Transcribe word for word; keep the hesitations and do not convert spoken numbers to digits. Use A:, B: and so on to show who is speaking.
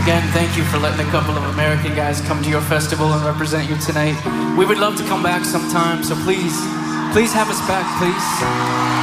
A: again, thank you for letting a couple of American guys come to your festival and represent you tonight. We would love to come back sometime, so please, please have us back, please.